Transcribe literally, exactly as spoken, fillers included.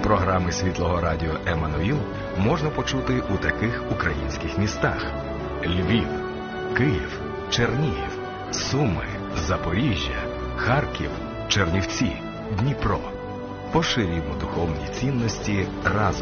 Програми Світлого радіо «Еммануїл» можна почути у таких українських містах: Львів, Київ, Чернігів, Суми, Запоріжжя, Харків, Чернівці, Дніпро. Поширюємо духовні цінності разом.